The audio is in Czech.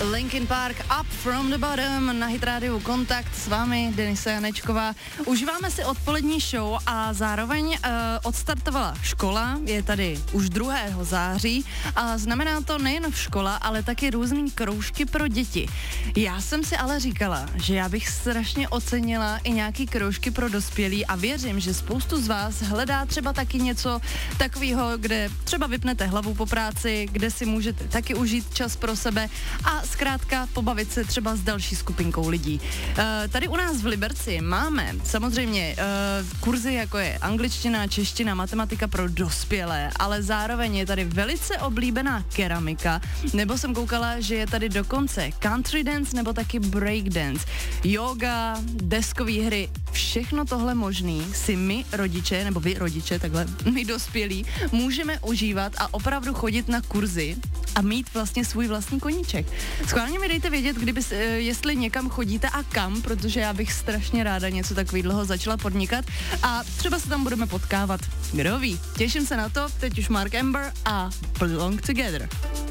Linkin Park, Up from the Bottom, na Hit Radio Kontakt, s vámi Denisa Janečková. Užíváme si odpolední show a zároveň odstartovala škola, je tady už 2. září a znamená to nejen v škola, ale taky různý kroužky pro děti. Já jsem si ale říkala, že já bych strašně ocenila i nějaký kroužky pro dospělí a věřím, že spoustu z vás hledá třeba taky něco takového, kde třeba vypnete hlavu po práci, kde si můžete taky užít čas pro sebe a zkrátka pobavit se třeba s další skupinkou lidí. Tady u nás v Liberci máme samozřejmě kurzy, jako je angličtina, čeština, matematika pro dospělé, ale zároveň je tady velice oblíbená keramika, nebo jsem koukala, že je tady dokonce country dance nebo taky break dance, yoga, deskové hry, všechno tohle možný si my rodiče, nebo vy rodiče, takhle, my dospělí, můžeme užívat a opravdu chodit na kurzy a mít vlastně svůj vlastní koníček. Schválně mi dejte vědět, jestli někam chodíte a kam, protože já bych strašně ráda něco takového začala podnikat a třeba se tam budeme potkávat. Kdo ví? Těším se na to, teď už Mark Amber a Belong Together.